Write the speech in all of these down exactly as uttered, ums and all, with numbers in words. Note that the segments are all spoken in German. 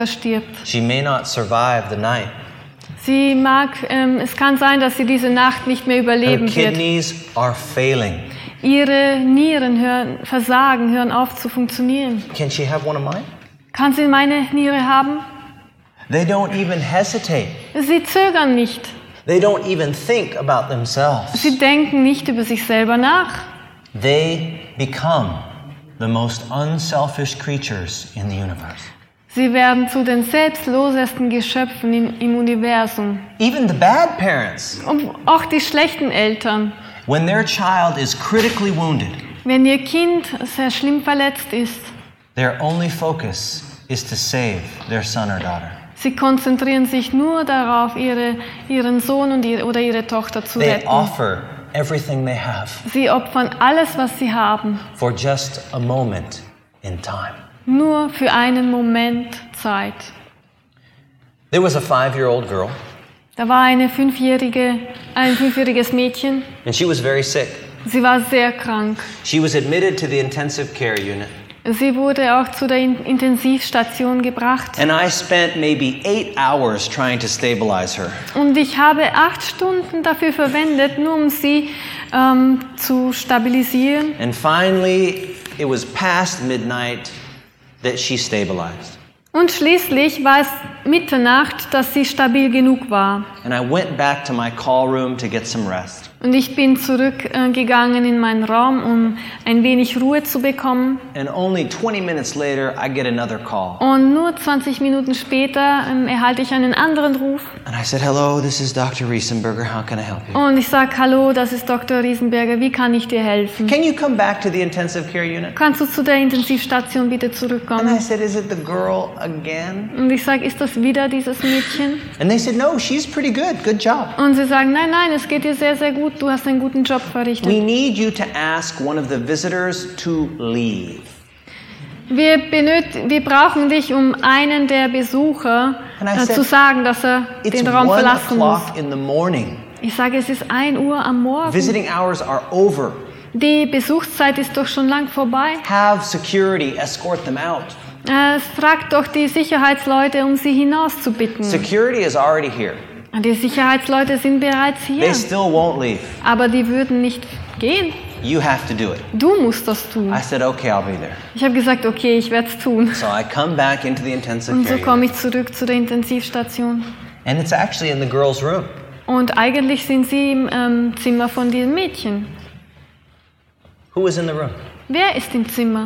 stirbt. She may not survive the night. Sie mag, ähm, es kann sein, dass sie diese Nacht nicht mehr Her überleben wird. kidneys are failing. Ihre Nieren hören, versagen, hören auf zu funktionieren. Can she have one of mine? Kann sie meine Niere haben? They don't even hesitate. Sie zögern nicht. They don't even think about themselves. Sie denken nicht über sich selber nach. They become the most unselfish creatures in the universe. Sie werden zu den selbstlosesten Geschöpfen im, im Universum. Even the bad parents, Und auch die schlechten Eltern. when their child is critically wounded, Wenn ihr Kind sehr schlimm verletzt ist, their only focus is to save their son or daughter. sie konzentrieren sich nur darauf, ihre, ihren Sohn und ihre, oder ihre Tochter zu They retten. offer everything they have Sie opfern alles, was sie haben, for just a moment in time. nur für einen Moment Zeit. There was a five-year-old girl, Da war eine fünfjährige, ein fünfjähriges Mädchen. and she was very sick. Sie war sehr krank. She was admitted to the intensive care unit, Sie wurde auch zu der In- Intensivstation gebracht. and I spent maybe eight hours trying to stabilize her. Und ich habe acht Stunden dafür verwendet, nur um sie ähm, zu stabilisieren. And finally, it was past midnight that she stabilized. Und schließlich war es Mitternacht, dass sie stabil genug war. And I went back to my call room to get some rest. Und ich bin zurückgegangen in meinen Raum, um ein wenig Ruhe zu bekommen. And only twenty minutes later, I get another call. Und nur zwanzig Minuten später ähm, erhalte ich einen anderen Ruf. And I said, hello, this is Doctor Riesenberger. How can I help you? Und ich sage, hallo, das ist Doktor Riesenberger, wie kann ich dir helfen? Can you come back to the intensive care unit? Kannst du zu der Intensivstation bitte And I zurückkommen? said, is it the girl again? Und ich sage, ist das wieder dieses Mädchen? And they said, no, she's pretty good. Good job. Und sie sagen, nein, nein, es geht dir sehr, sehr gut, du hast einen guten Job We verrichtet. need you to ask one of the visitors to leave. Wir, benöt- wir brauchen dich, um einen der Besucher And I äh, said, zu sagen, dass er It's den Raum one verlassen muss. o'clock in the morning. Ich sage, es ist ein Uhr am Morgen. Visiting hours are over. Die Besuchszeit ist doch schon lang vorbei. Have security escort them out. Äh, fragt doch die Sicherheitsleute, um sie hinauszubitten. Security is already here. Die Sicherheitsleute sind bereits hier, They still won't leave. aber die würden nicht gehen. You have to do it. Du musst das tun. I said, okay, I'll be there. Ich habe gesagt, okay, ich werde es tun. So I come back into the intensive Und so care komme unit. ich zurück zu der Intensivstation. And it's actually in the girl's room. Und eigentlich sind sie im ähm, Zimmer von diesem Mädchen. Who was in the room? Wer ist im Zimmer?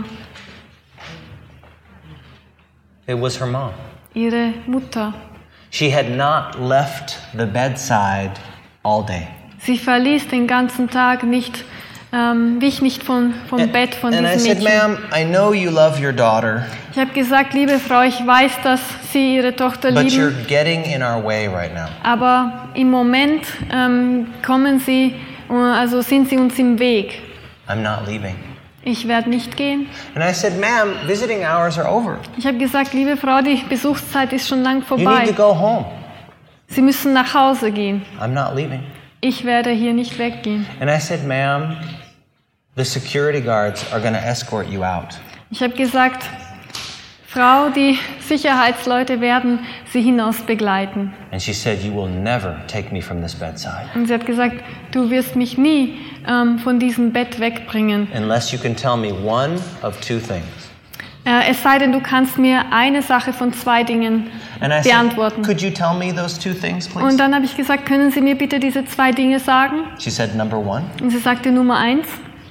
It was her mom. Ihre Mutter. She had not left the bedside all day. Sie verließ den ganzen Tag nicht, ähm, wich nicht von, vom Bett von And I diesem said, Mädchen. ma'am, I know you love your daughter, Ich habe gesagt, liebe Frau, ich weiß, dass Sie Ihre Tochter but you're lieben, getting in our way right now. aber im Moment ähm, kommen Sie, äh, also sind Sie uns im Weg. I'm not leaving. Ich werde nicht gehen. And I said, ma'am, visiting hours are over. Ich habe gesagt, liebe Frau, die Besuchszeit ist schon lang You need to vorbei. go home. Sie müssen nach Hause gehen. I'm not leaving. Ich werde hier nicht weggehen. And I said, ma'am, the security guards are going to escort you out. Ich habe gesagt, Frau, die Sicherheitsleute werden Sie hinaus begleiten. And she said, you will never take me from this bedside Und sie hat gesagt, du wirst mich nie ähm, von diesem Bett wegbringen. unless you can tell me one of two things. Äh, es sei denn, du kannst mir eine Sache von zwei Dingen And I said, beantworten. could you tell me those two things, please? Und dann habe ich gesagt, können Sie mir bitte diese zwei Dinge sagen? She said, number one, Und sie sagte Nummer eins,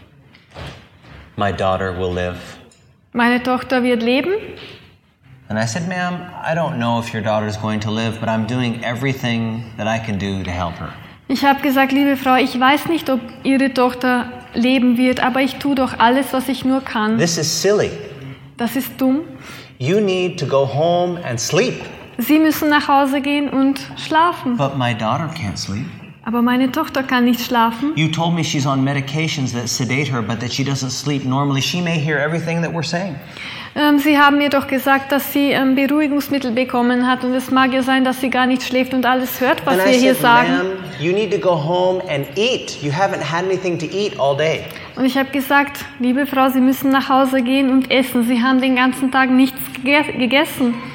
my daughter will live. meine Tochter wird leben. And I said, ma'am, I don't know if your daughter is going to live, but I'm doing everything that I can do to help her. Ich habe gesagt, liebe Frau, ich weiß nicht, ob Ihre Tochter leben wird, aber ich tue doch alles, was ich nur kann. This is silly. Das ist dumm. You need to go home and sleep. Sie müssen nach Hause gehen und schlafen. But my daughter can't sleep. Aber meine Tochter kann nicht schlafen. You told me she's on medications that sedate her, but that she doesn't sleep normally. She may hear everything that we're saying. Ähm, Sie haben mir doch gesagt, dass sie ähm, Beruhigungsmittel bekommen hat und es mag ja sein, dass sie gar nicht schläft und alles hört, was And wir I hier said, sagen. ma'am, you need to go home and eat. You haven't had anything to eat all day. Und ich habe gesagt, liebe Frau, Sie müssen nach Hause gehen und essen. Sie haben den ganzen Tag nichts gege- gegessen.